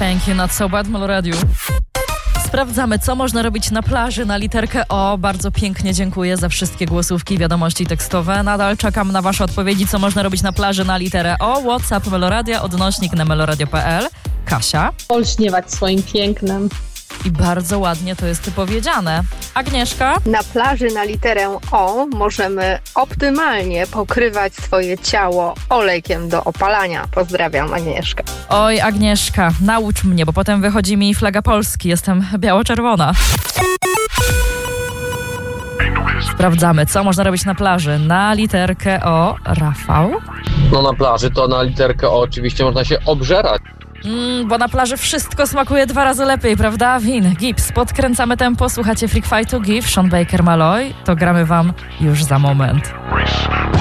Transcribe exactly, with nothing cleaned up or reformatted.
Thank you, not so bad, Melo Radio. Sprawdzamy, co można robić na plaży na literkę O. Bardzo pięknie dziękuję za wszystkie głosówki, wiadomości tekstowe. Nadal czekam na wasze odpowiedzi, co można robić na plaży na literę O. WhatsApp Meloradia, odnośnik na meloradio kropka p l. Kasia. Olśniewać swoim pięknem. I bardzo ładnie to jest powiedziane. Agnieszka. Na plaży na literę O możemy optymalnie pokrywać swoje ciało olejkiem do opalania. Pozdrawiam, Agnieszka. Oj, Agnieszka, naucz mnie, bo potem wychodzi mi flaga Polski. Jestem biało-czerwona. Sprawdzamy, co można robić na plaży na literkę O. Rafał. No na plaży to na literkę O oczywiście można się obżerać. Mm, bo na plaży wszystko smakuje dwa razy lepiej, prawda? Win, Gibbs, podkręcamy tempo, słuchacie Freak Fightu, Give, Sean Baker, Malloy. To gramy wam już za moment.